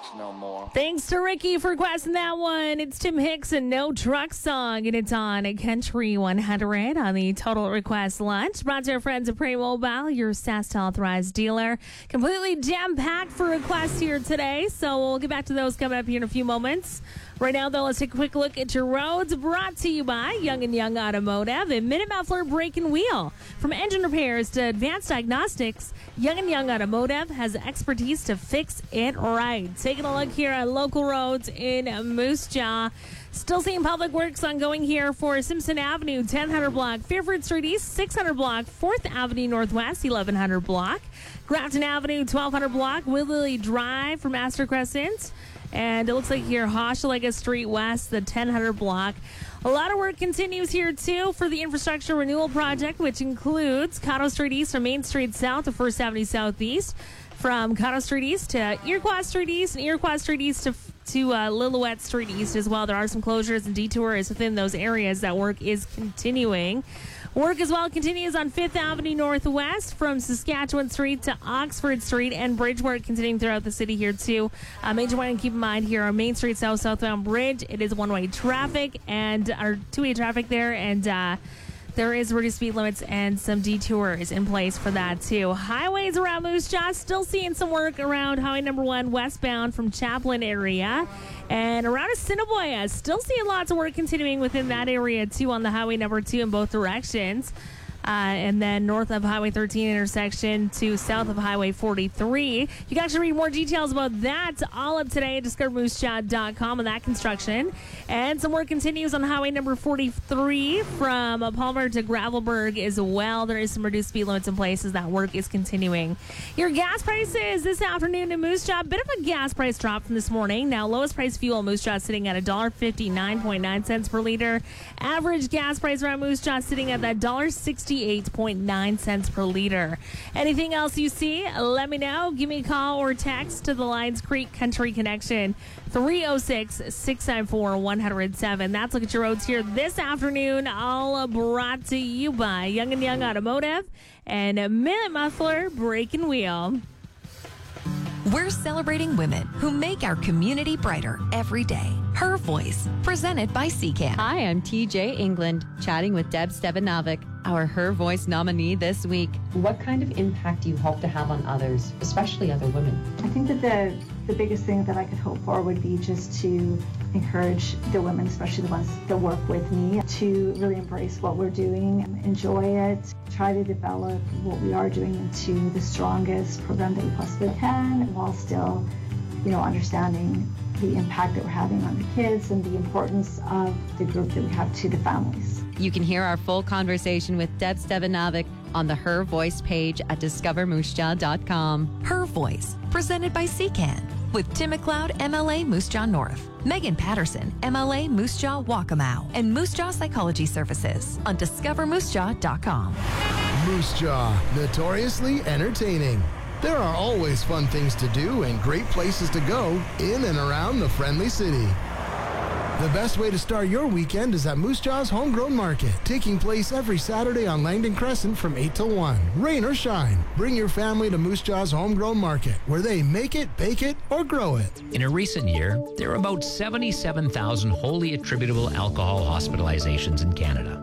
trucks no more. Thanks to Ricky for requesting that one. It's Tim Hicks and No Truck Song, and it's on Country 100 on the Total Request Lunch. Brought to our friends at Prairie Mobile, your SaaS authorized dealer. Completely jam-packed for requests here today, so we'll get back to those coming up here in a few moments. Right now, though, let's take a quick look at your roads. Brought to you by Young & Young Automotive and Minute Muffler Brake and Wheel. From engine repairs to advanced diagnostics, Young & Young Automotive has the expertise to fix it right. Taking a look here at local roads in Moose Jaw. Still seeing public works ongoing here for Simpson Avenue, 1000 block, Fairford Street East, 600 block, 4th Avenue Northwest, 1100 block, Grafton Avenue, 1200 block, Willie Drive for Master Crescent. And it looks like here, Hochelaga Street West, the 1000 block. A lot of work continues here, too, for the Infrastructure Renewal Project, which includes Cotto Street East from Main Street South to 1st Avenue Southeast, from Cotto Street East to Iroquois Street East, and Iroquois Street East to Lillooet Street East as well. There are some closures and detours within those areas. That work is continuing. Work as well continues on 5th Avenue Northwest from Saskatchewan Street to Oxford Street, and bridge work continuing throughout the city here too. Major one to keep in mind here on Main Street southbound bridge. It is one-way traffic or two-way traffic there, and there is reduced speed limits and some detours in place for that, too. Highways around Moose Jaw, still seeing some work around Highway number 1 westbound from Chaplin area. And around Assiniboia, still seeing lots of work continuing within that area, too, on the Highway number 2 in both directions. And then north of Highway 13 intersection to south of Highway 43. You can actually read more details about that all up today at discovermoosejaw.com on that construction. And some work continues on Highway number 43 from Palmer to Gravelburg as well. There is some reduced speed limits in place as that work is continuing. Your gas prices this afternoon in Moose Jaw. Bit of a gas price drop from this morning. Now, lowest price fuel in Moose Jaw sitting at $1.599 per liter. Average gas price around Moose Jaw sitting at that $1.68 per liter. Anything else you see, let me know. Give me a call or text to the Lions Creek Country Connection, 306-694-107. That's Look at Your Roads here this afternoon, all brought to you by Young & Young Automotive and Minute Muffler Brake and Wheel. We're celebrating women who make our community brighter every day. Her Voice, presented by CCAN. Hi, I'm TJ England, chatting with Deb Stevanovic, our Her Voice nominee this week. What kind of impact do you hope to have on others, especially other women? I think that the biggest thing that I could hope for would be just to encourage the women, especially the ones that work with me, to really embrace what we're doing, enjoy it, try to develop what we are doing into the strongest program that we possibly can, while still, understanding the impact that we're having on the kids and the importance of the group that we have to the families. You can hear our full conversation with Deb Stevanovic on the Her Voice page at discovermoosejaw.com. Her Voice, presented by CCAN, with Tim McLeod, MLA Moose Jaw North, Megan Patterson, MLA Moose Jaw Waccamaw, and Moose Jaw Psychology Services on discovermoosejaw.com. Moose Jaw, notoriously entertaining. There are always fun things to do and great places to go in and around the friendly city. The best way to start your weekend is at Moose Jaw's Homegrown Market, taking place every Saturday on Langdon Crescent from 8 till 1. Rain or shine, bring your family to Moose Jaw's Homegrown Market, where they make it, bake it, or grow it. In a recent year, there are about 77,000 wholly attributable alcohol hospitalizations in Canada.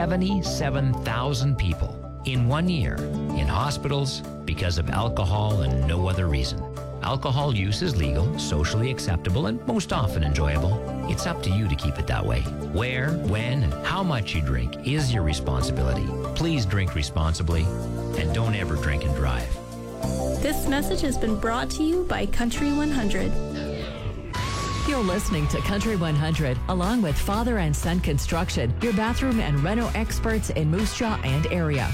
77,000 people in 1 year in hospitals because of alcohol and no other reason. Alcohol use is legal, socially acceptable, and most often enjoyable. It's up to you to keep it that way. Where, when, and how much you drink is your responsibility. Please drink responsibly, and don't ever drink and drive. This message has been brought to you by Country 100. You're listening to Country 100, along with Father and Son Construction, your bathroom and reno experts in Moose Jaw and area.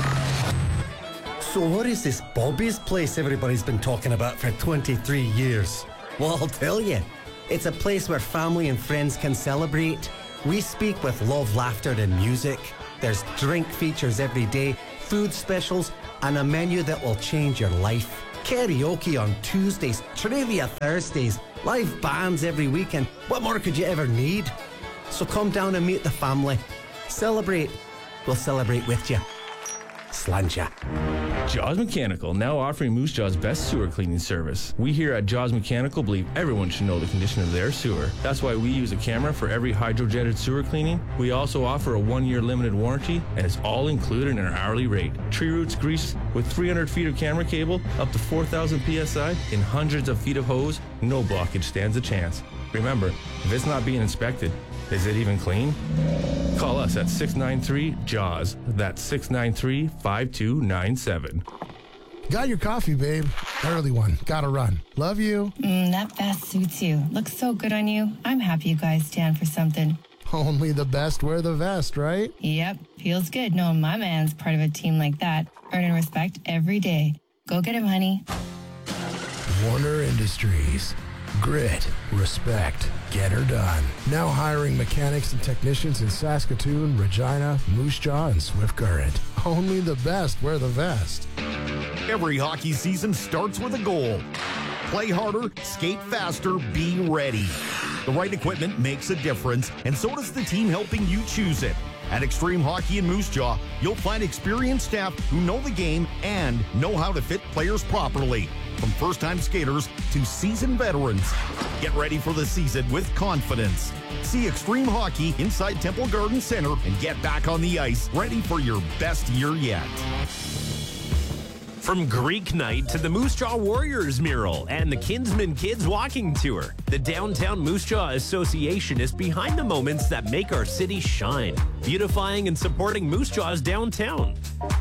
So what is this Bobby's place everybody's been talking about for 23 years? Well, I'll tell you. It's a place where family and friends can celebrate. We speak with love, laughter, and music. There's drink features every day, food specials, and a menu that will change your life. Karaoke on Tuesdays, trivia Thursdays, live bands every weekend. What more could you ever need? So come down and meet the family. Celebrate. We'll celebrate with you. Slàinte. Jaws Mechanical, now offering Moose Jaw's best sewer cleaning service. We here at Jaws Mechanical believe everyone should know the condition of their sewer. That's why we use a camera for every hydrojetted sewer cleaning. We also offer a 1-year limited warranty, and it's all included in our hourly rate. Tree roots grease with 300 feet of camera cable, up to 4,000 PSI, and hundreds of feet of hose, no blockage stands a chance. Remember, if it's not being inspected, is it even clean? Call us at 693-JAWS. That's 693-5297. Got your coffee, babe. Early one. Gotta run. Love you. That vest suits you. Looks so good on you. I'm happy you guys stand for something. Only the best wear the vest, right? Yep. Feels good knowing my man's part of a team like that. Earning respect every day. Go get him, honey. Warner Industries. Grit, respect, get her done. Now hiring mechanics and technicians in Saskatoon, Regina, Moose Jaw, and Swift Current. Only the best wear the vest. Every hockey season starts with a goal. Play harder, skate faster, be ready. The right equipment makes a difference, and so does the team helping you choose it. At Extreme Hockey in Moose Jaw, you'll find experienced staff who know the game and know how to fit players properly. From first-time skaters to seasoned veterans. Get ready for the season with confidence. See Extreme Hockey inside Temple Garden Center and get back on the ice ready for your best year yet. From Greek Night to the Moose Jaw Warriors mural and the Kinsman Kids walking tour, the Downtown Moose Jaw Association is behind the moments that make our city shine, beautifying and supporting Moose Jaw's downtown.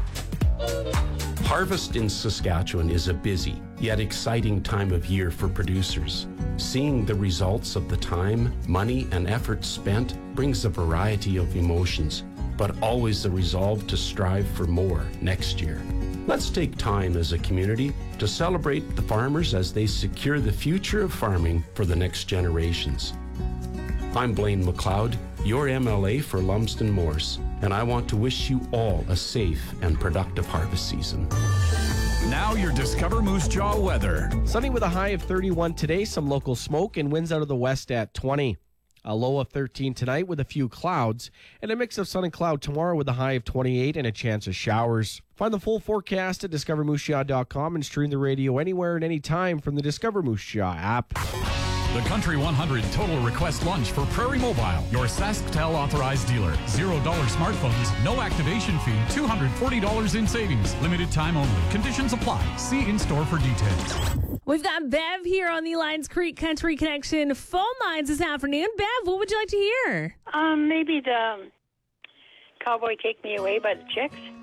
Harvest in Saskatchewan is a busy, yet exciting time of year for producers. Seeing the results of the time, money, and effort spent brings a variety of emotions, but always a resolve to strive for more next year. Let's take time as a community to celebrate the farmers as they secure the future of farming for the next generations. I'm Blaine McLeod, your MLA for Lumsden Morse, and I want to wish you all a safe and productive harvest season. Now your Discover Moose Jaw weather. Sunny with a high of 31 today, some local smoke, and winds out of the west at 20. A low of 13 tonight with a few clouds, and a mix of sun and cloud tomorrow with a high of 28 and a chance of showers. Find the full forecast at discovermoosejaw.com and stream the radio anywhere and anytime from the Discover Moose Jaw app. The Country 100 Total Request Lunch for Prairie Mobile, your SaskTel authorized dealer. $0 smartphones, no activation fee, $240 in savings. Limited time only. Conditions apply. See in-store for details. We've got Bev here on the Lions Creek Country Connection phone lines this afternoon. Bev, what would you like to hear? Maybe the Cowboy Take Me Away by the Chicks.